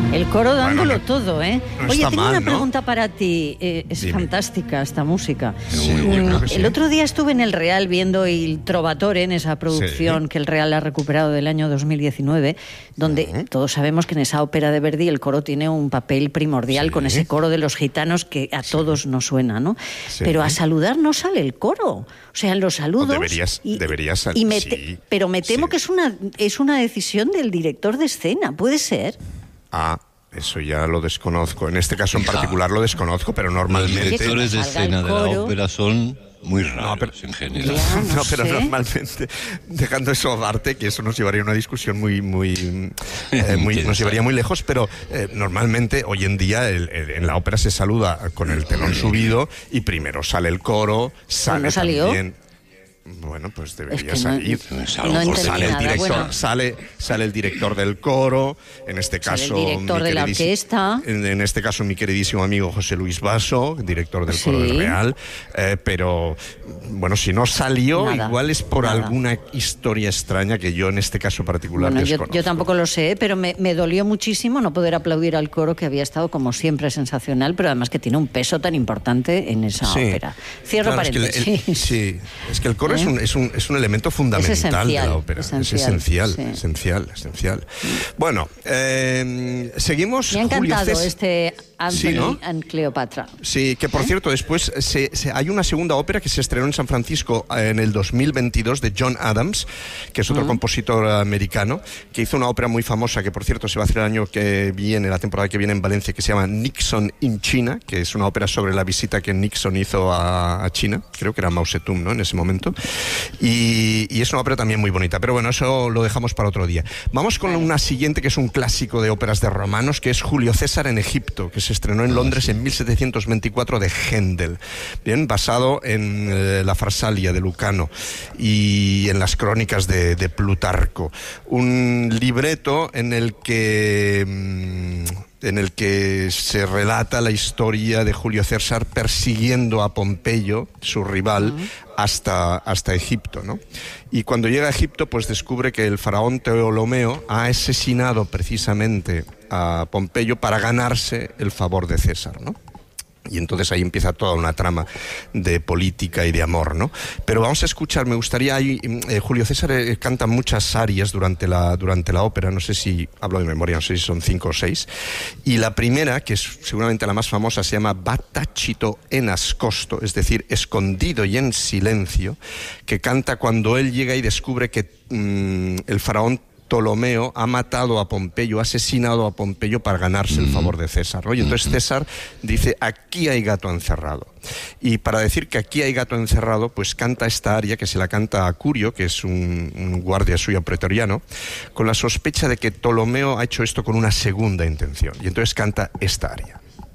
El coro dándolo todo, ¿eh? No Oye, está tengo mal, una ¿no? pregunta para ti. Es Dime. fantástica esta música. Sí, claro que sí. El otro día estuve en el Real viendo Il Trovatore, en esa producción Sí. que el Real ha recuperado del año 2019, donde todos sabemos que en esa ópera de Verdi el coro tiene un papel primordial, Sí. con ese coro de los gitanos que a todos nos suena, ¿no? Sí. Pero a saludar no sale el coro. O sea, en los saludos... Deberías salir, sí. Pero me temo Sí. que es una decisión del director de escena, ¿puede ser? Eso ya lo desconozco. En este caso en particular lo desconozco, pero Los normalmente... directores de salga escena el de la coro. ópera son muy raros pero- en general. Ya, no pero sé. normalmente, dejando eso aparte, que eso nos llevaría a una discusión nos llevaría muy lejos, pero normalmente hoy en día en la ópera se saluda con el telón subido y primero sale el coro, sale ¿No salió? también... Bueno, pues debería Es que no- salir. no entendí Sale el nada, director, bueno. sale el director del coro, en este Sale el caso director de la orquesta. en este caso mi queridísimo amigo José Luis Basso, director del coro del Sí. Real, pero bueno, si no salió, Nada, igual es por nada. alguna historia extraña que yo en este caso particular Bueno, desconozco. yo tampoco lo sé, pero me dolió muchísimo no poder aplaudir al coro, que había estado como siempre sensacional, pero además que tiene un peso tan importante en esa Sí. ópera. Cierro Claro, paréntesis. sí, es que el coro es un elemento fundamental Es esencial, de la ópera. esencial, sí. Esencial. Bueno, seguimos. Me ha Julio encantado César. este Anthony Sí, ¿no? and Cleopatra. Sí, que por cierto, después hay una segunda ópera que se estrenó en San Francisco en el 2022 de John Adams, que es otro compositor americano, que hizo una ópera muy famosa que por cierto se va a hacer el año que viene, la temporada que viene en Valencia, que se llama Nixon in China, que es una ópera sobre la visita que Nixon hizo a China, creo que era Mao Zedong, ¿no?, en ese momento, y es una ópera también muy bonita, pero bueno, eso lo dejamos para otro día. Vamos con una siguiente que es un clásico de óperas de romanos, que es Julio César en Egipto, que se estrenó en Londres en 1724 de Händel, bien, basado en la Farsalia de Lucano y en las crónicas de Plutarco. Un libreto en el que se relata la historia de Julio César persiguiendo a Pompeyo, su rival, hasta Egipto, ¿no? Y cuando llega a Egipto, pues descubre que el faraón Ptolomeo ha asesinado precisamente a Pompeyo para ganarse el favor de César, ¿no? Y entonces ahí empieza toda una trama de política y de amor, ¿no? Pero vamos a escuchar, me gustaría, Julio César canta muchas arias durante la ópera, no sé si, hablo de memoria, no sé si son 5 o 6, y la primera, que es seguramente la más famosa, se llama Va tacito en nascosto, es decir, escondido y en silencio, que canta cuando él llega y descubre que el faraón Ptolomeo ha matado a Pompeyo, ha asesinado a Pompeyo para ganarse el favor de César, ¿no? Y entonces César dice, aquí hay gato encerrado. Y para decir que aquí hay gato encerrado, pues canta esta aria, que se la canta a Curio, que es un guardia suyo pretoriano, con la sospecha de que Ptolomeo ha hecho esto con una segunda intención. Y entonces canta esta aria.